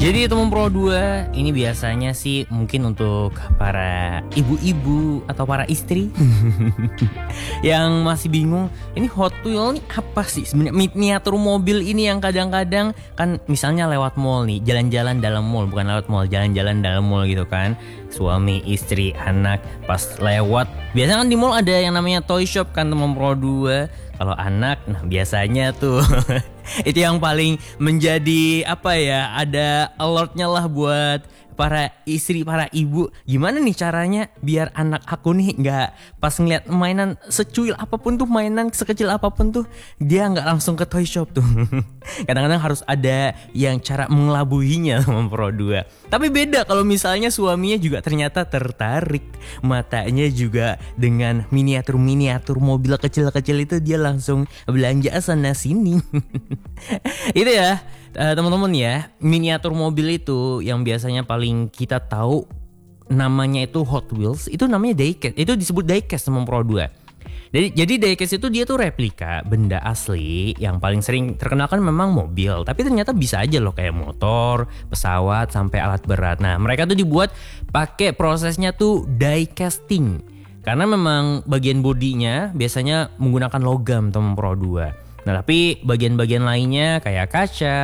Jadi teman Pro 2 ini biasanya sih mungkin untuk para ibu-ibu atau para istri yang masih bingung, ini Hot Wheels ini apa sih sebenarnya, miniatur mobil ini yang kadang-kadang kan misalnya lewat mall nih, jalan-jalan dalam mall, bukan lewat mall, jalan-jalan dalam mall gitu kan, suami, istri, anak pas lewat, biasanya kan di mall ada yang namanya toy shop kan teman Pro 2. Kalau anak, nah biasanya tuh itu yang paling menjadi apa ya, ada alertnya lah buat para istri, para ibu. Gimana nih caranya biar anak aku nih nggak pas ngeliat mainan secuil apapun tuh, mainan sekecil apapun tuh, dia nggak langsung ke toy shop tuh. Kadang-kadang harus ada yang cara mengelabuhinya sama Pro 2. Tapi beda kalau misalnya suaminya juga ternyata tertarik, matanya juga dengan miniatur-miniatur mobil kecil-kecil itu, dia langsung belanja sana sini. Itu ya teman-teman ya, miniatur mobil itu yang biasanya paling kita tahu namanya itu Hot Wheels, itu namanya diecast, itu disebut diecast sama Pro 2. Jadi diecast itu dia tuh replika benda asli. Yang paling sering terkenal kan memang mobil, tapi ternyata bisa aja loh kayak motor, pesawat, sampai alat berat. Nah mereka tuh dibuat pakai prosesnya tuh die casting, karena memang bagian bodinya biasanya menggunakan logam teman Pro 2. Nah tapi bagian-bagian lainnya kayak kaca,